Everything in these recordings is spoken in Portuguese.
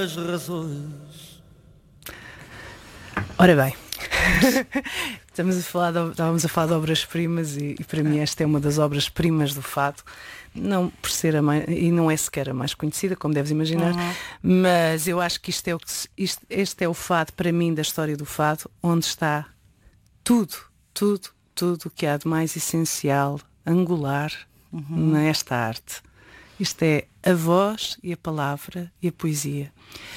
As razões. Ora bem, estávamos a falar de obras-primas e para mim esta é uma das obras-primas do fado, não por ser a mais, e não é sequer a mais conhecida, como deves imaginar, mas eu acho que este é o fado para mim da história do fado, onde está tudo o que há de mais essencial, angular nesta arte. Isto é a voz e a palavra e a poesia.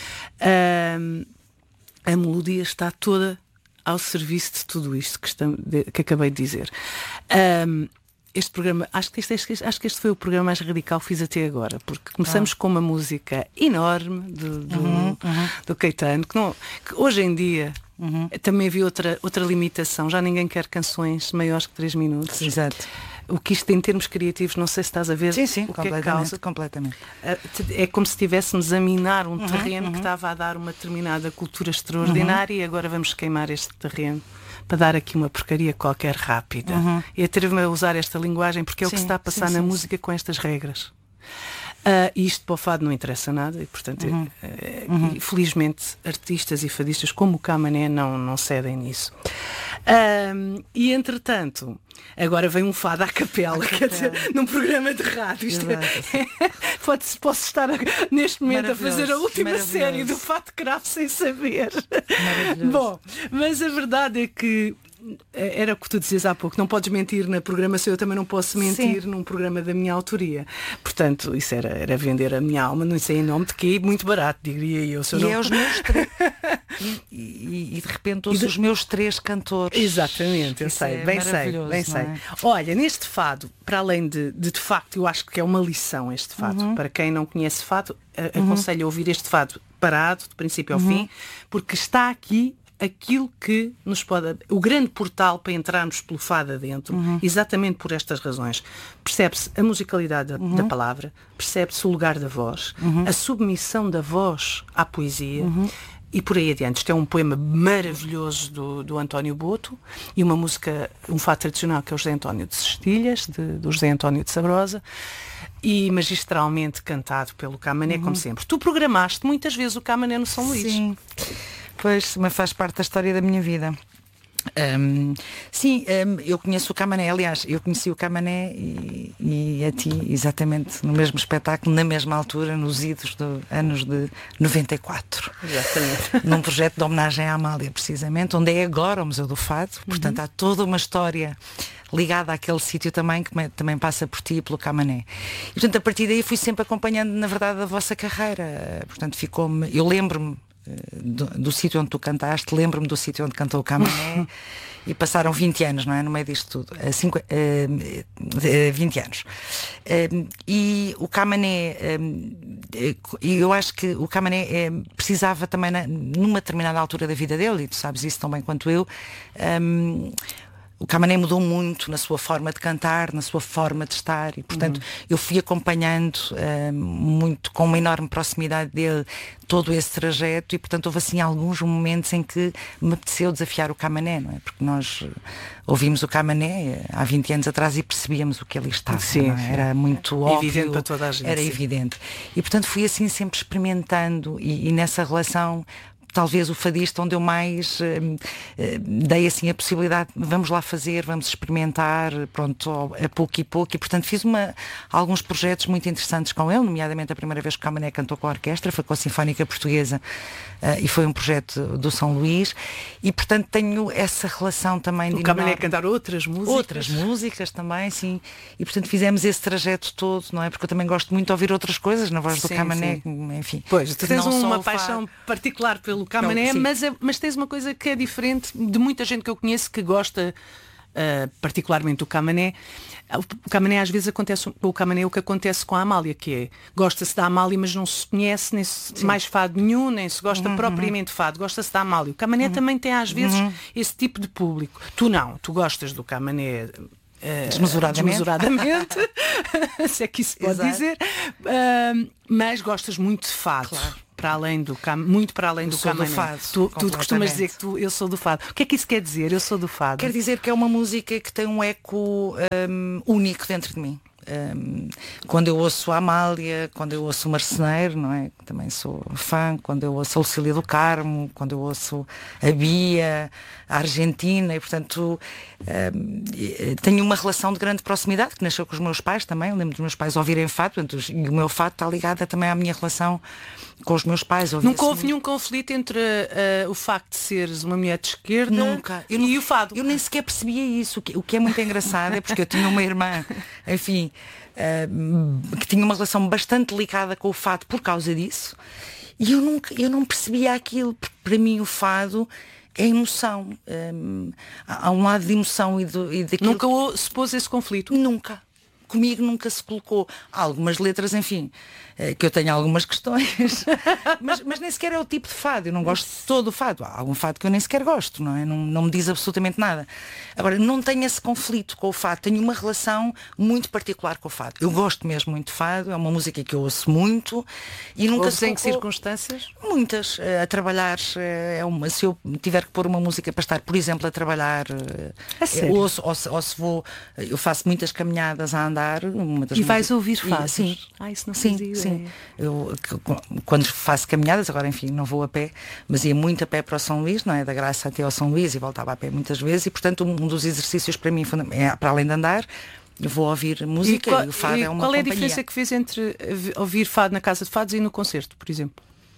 A melodia está toda ao serviço de tudo isto que acabei de dizer. Este programa, acho que este foi o programa mais radical que fiz até agora, porque começamos com uma música enorme do Caetano, que hoje em dia também havia outra limitação, já ninguém quer canções maiores que 3 minutos. Exato. O que isto em termos criativos, não sei se estás a ver. Sim, o que é que causa. Completamente. É como se estivéssemos a minar um terreno que estava a dar uma determinada cultura extraordinária e agora vamos queimar este terreno para dar aqui uma porcaria qualquer rápida. E atrevo-me a usar esta linguagem porque é o que se está a passar na música com estas regras. E isto para o fado não interessa nada e, portanto, e, felizmente, artistas e fadistas como o Camané não cedem nisso. E, entretanto, agora vem um fado à capela, quer dizer, num programa de rádio. Posso estar neste momento a fazer a última série do Fado Cravo sem saber. Bom, mas a verdade é que era o que tu dizias há pouco, não podes mentir na programação, eu também não posso mentir num programa da minha autoria. Portanto, isso era vender a minha alma, não sei em nome de quê, muito barato, diria eu. É os meus e de repente ouço os meus 3 cantores. Exatamente, eu sei, bem sei. Olha, neste fado, para além de facto, eu acho que é uma lição este fado. Para quem não conhece fado, aconselho a ouvir este fado parado, de princípio ao fim, porque está aqui aquilo que nos pode... O grande portal para entrarmos pelo fado adentro, exatamente por estas razões. Percebe-se a musicalidade da palavra, percebe-se o lugar da voz, a submissão da voz à poesia e por aí adiante. Isto é um poema maravilhoso do António Boto e uma música, um fado tradicional que é o José António de Sestilhas, do José António de Sabrosa, e magistralmente cantado pelo Camané, como sempre. Tu programaste muitas vezes o Camané no São Luís. Sim. Pois, mas faz parte da história da minha vida. Eu conheço o Camané, aliás, eu conheci o Camané e a ti exatamente no mesmo espetáculo, na mesma altura, nos idos do anos de 94. Exatamente. Num projeto de homenagem à Amália, precisamente, onde é agora o Museu do Fado. Portanto, há toda uma história ligada àquele sítio também, que também passa por ti e pelo Camané. E, portanto, a partir daí fui sempre acompanhando, na verdade, a vossa carreira. Portanto, eu lembro-me do sítio onde tu cantaste, lembro-me do sítio onde cantou o Camané e passaram 20 anos, não é? No meio disto tudo, 20 anos. E o Camané, eu acho que o Camané precisava também, numa determinada altura da vida dele, e tu sabes isso tão bem quanto eu, o Camané mudou muito na sua forma de cantar, na sua forma de estar e, portanto, eu fui acompanhando muito, com uma enorme proximidade dele, todo esse trajeto e, portanto, houve assim alguns momentos em que me apeteceu desafiar o Camané, não é? Porque nós ouvimos o Camané há 20 anos atrás e percebíamos o que ali estava. Sim, não é? Era muito óbvio. Evidente para toda a gente. Era evidente. E, portanto, fui assim sempre experimentando e nessa relação... Talvez o fadista onde eu mais dei assim a possibilidade, vamos lá fazer, vamos experimentar, pronto, a pouco e pouco, e portanto fiz alguns projetos muito interessantes com ele, nomeadamente a primeira vez que o Camané cantou com a orquestra, foi com a Sinfónica Portuguesa, e foi um projeto do São Luís, e portanto tenho essa relação também de... O Camané cantar outras músicas. Outras músicas também, sim, e portanto fizemos esse trajeto todo, não é? Porque eu também gosto muito de ouvir outras coisas na voz do Camané, enfim. Pois, tu tens uma paixão particular pelo Camané, mas tens uma coisa que é diferente de muita gente que eu conheço que gosta particularmente do Camané. O Camané às vezes acontece com o Camané o que acontece com a Amália, que é, gosta-se da Amália mas não se conhece nem mais fado nenhum, nem se gosta propriamente de fado, gosta-se da Amália. O Camané também tem às vezes esse tipo de público. Tu não, tu gostas do Camané desmesuradamente se é que isso pode dizer, mas gostas muito de fado. Claro. Muito para além do Camané. Tu costumas dizer que eu sou do fado. O que é que isso quer dizer? Eu sou do fado. Quer dizer que é uma música que tem um eco único dentro de mim. Quando eu ouço a Amália, quando eu ouço o Marceneiro, não é? Também sou fã, quando eu ouço a Lucília do Carmo, quando eu ouço a Bia, a Argentina, e portanto tenho uma relação de grande proximidade, que nasceu com os meus pais também. Eu lembro dos meus pais ouvirem fado, portanto, e o meu fado está ligado também à minha relação com os meus pais. Nunca houve nenhum conflito entre o facto de seres uma mulher de esquerda e o fado? Eu nem sequer percebia isso. O que é muito engraçado é porque eu tinha uma irmã, enfim, que tinha uma relação bastante delicada com o fado por causa disso, e eu não percebia aquilo, porque para mim o fado é emoção. Há um lado de emoção e daquilo. Nunca se pôs esse conflito? Nunca. Comigo nunca se colocou. Há algumas letras, enfim, que eu tenho algumas questões, mas nem sequer é o tipo de fado. Eu não gosto de todo o fado. Há algum fado que eu nem sequer gosto, não é? Não me diz absolutamente nada. Agora, não tenho esse conflito com o fado. Tenho uma relação muito particular com o fado. Eu gosto mesmo muito de fado. É uma música que eu ouço muito. E nunca se colocou... em que circunstâncias? Muitas. A trabalhar, se eu tiver que pôr uma música para estar, por exemplo, a trabalhar, ouço, ou se vou, eu faço muitas caminhadas a andar. E vais ouvir fado? Sim. Isso não sim. Eu, quando faço caminhadas, agora enfim, não vou a pé, mas ia muito a pé para o São Luís, não é? Da Graça até ao São Luís, e voltava a pé muitas vezes, e portanto um dos exercícios para mim é, para além de andar, eu vou ouvir música, e o fado é uma qual é a companhia. diferença que fez entre ouvir fado na casa de fados e no concerto, por exemplo?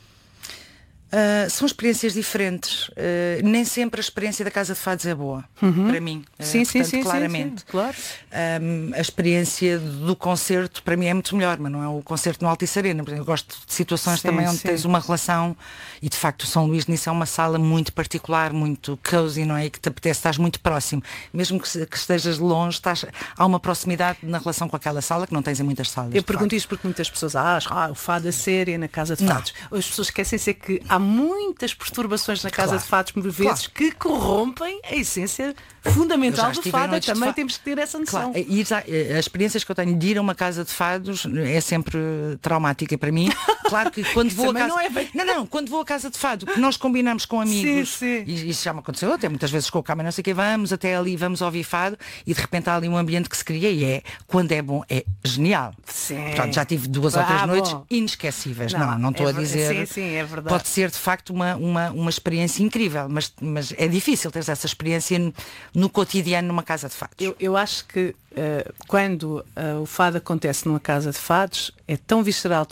São experiências diferentes. Nem sempre a experiência da Casa de Fados é boa, para mim. Sim, claramente. Sim, claro. A experiência do concerto para mim é muito melhor, mas não é o concerto no Altice Arena. Eu gosto de situações também onde tens uma relação, e de facto o São Luís nisso é uma sala muito particular, muito cozy, não é? E que te apetece, estás muito próximo. Mesmo que estejas de longe, há uma proximidade na relação com aquela sala que não tens em muitas salas. Eu pergunto isto porque muitas pessoas acham o fado a sério na Casa de Fados. As pessoas esquecem-se que há muitas perturbações na Casa de Fados, por vezes, que corrompem a essência fundamental do fado. Também temos que ter essa noção. As experiências que eu tenho de ir a uma Casa de Fados é sempre traumática para mim. Claro que quando vou a casa... quando vou a Casa de Fado, que nós combinamos com amigos, e isso já me aconteceu até muitas vezes com o Câmara, não sei o que, vamos até ali, vamos ouvir fado, e de repente há ali um ambiente que se cria, e quando é bom, é genial. Portanto, já tive 2 ou 3 noites inesquecíveis. Não estou a dizer. Sim, é verdade. Pode ser de facto uma experiência incrível, mas é difícil ter essa experiência no cotidiano numa Casa de Fados. Eu acho que quando o fado acontece numa Casa de Fados, é tão visceral,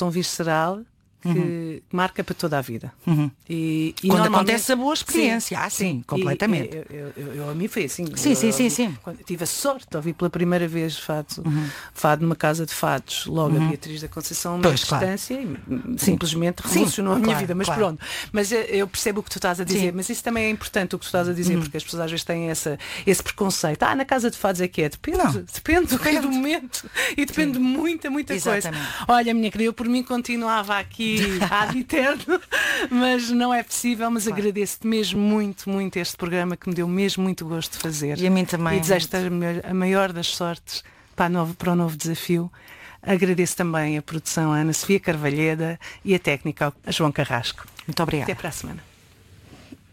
que marca para toda a vida. E quando acontece a boa experiência, sim, completamente. Eu a mim foi assim. Sim. Tive a sorte de ouvir pela primeira vez fado numa Casa de Fados, logo a Beatriz da Conceição, uma distância, e simplesmente revolucionou a minha vida. Mas pronto, mas eu percebo o que tu estás a dizer, mas isso também é importante o que tu estás a dizer, porque as pessoas às vezes têm esse preconceito. Na Casa de Fados é que é. Depende do momento, e depende de muita coisa. Olha, minha querida, eu por mim continuava aqui ad eterno, mas não é possível. Mas agradeço-te mesmo muito este programa, que me deu mesmo muito gosto de fazer. E a mim também. E desejo-te a maior das sortes para o novo desafio. Agradeço também a produção a Ana Sofia Carvalheda e a técnica a João Carrasco. Muito obrigada. Até para a semana.